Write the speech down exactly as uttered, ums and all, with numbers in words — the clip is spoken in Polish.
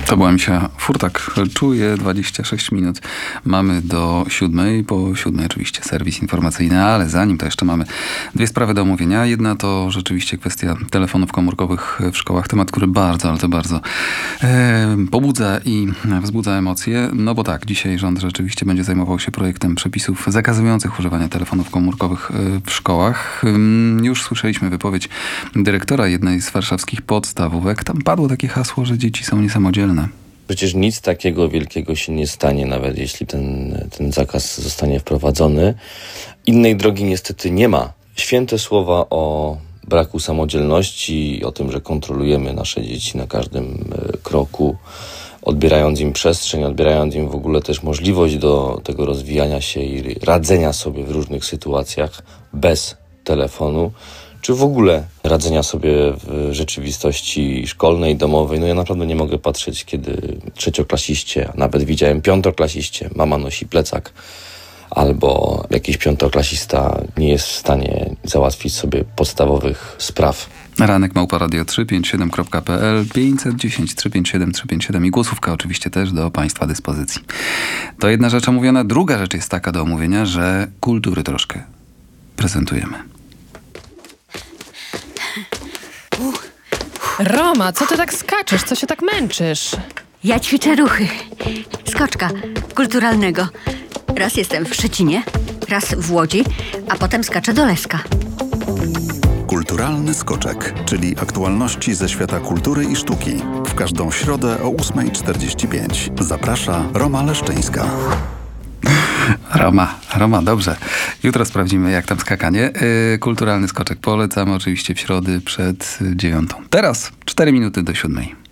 To była Misia Furtak. Czuję dwadzieścia sześć minut. Mamy do siódmej. Po siódmej oczywiście serwis informacyjny, ale zanim to jeszcze mamy dwie sprawy do omówienia. Jedna to rzeczywiście kwestia telefonów komórkowych w szkołach. Temat, który bardzo, ale to bardzo e, pobudza i wzbudza emocje. No bo tak, dzisiaj rząd rzeczywiście będzie zajmował się projektem przepisów zakazujących używania telefonów komórkowych w szkołach. Już słyszeliśmy wypowiedź dyrektora jednej z warszawskich podstawówek. Tam padło takie hasło, że dzieci są niesamodzielne. Przecież nic takiego wielkiego się nie stanie, nawet jeśli ten, ten zakaz zostanie wprowadzony. Innej drogi niestety nie ma. Święte słowa o braku samodzielności, o tym, że kontrolujemy nasze dzieci na każdym kroku, odbierając im przestrzeń, odbierając im w ogóle też możliwość do tego rozwijania się i radzenia sobie w różnych sytuacjach bez telefonu, czy w ogóle radzenia sobie w rzeczywistości szkolnej, domowej. No ja naprawdę nie mogę patrzeć, kiedy trzecioklasiście, a nawet widziałem piątoklasiście, mama nosi plecak, albo jakiś piątoklasista nie jest w stanie załatwić sobie podstawowych spraw. Ranek małpa radio trzy pięć siedem kropka p l, pięćset dziesięć trzysta pięćdziesiąt siedem trzysta pięćdziesiąt siedem i głosówka oczywiście też do Państwa dyspozycji. To jedna rzecz omówiona. Druga rzecz jest taka do omówienia, że kultury troszkę prezentujemy. Roma, co ty tak skaczesz? Co się tak męczysz? Ja ćwiczę ruchy. Skoczka kulturalnego. Raz jestem w Szczecinie, raz w Łodzi, a potem skaczę do Leska. Kulturalny skoczek, czyli aktualności ze świata kultury i sztuki. W każdą środę o ósma czterdzieści pięć. Zaprasza Roma Leszczyńska. Roma, Roma, dobrze. Jutro sprawdzimy, jak tam skakanie. Yy, kulturalny skoczek polecamy oczywiście w środy przed dziewiątą. Teraz cztery minuty do siódmej.